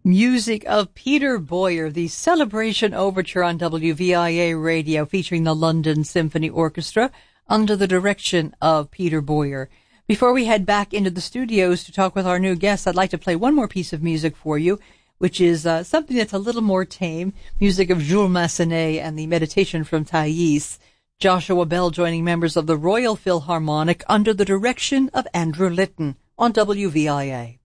Music of Peter Boyer, the Celebration Overture on WVIA Radio, featuring the London Symphony Orchestra under the direction of Peter Boyer. Before we head back into the studios to talk with our new guests, I'd like to play one more piece of music for you, which is something that's a little more tame, music of Jules Massenet and the Meditation from Thais. Joshua Bell joining members of the Royal Philharmonic under the direction of Andrew Litton on WVIA.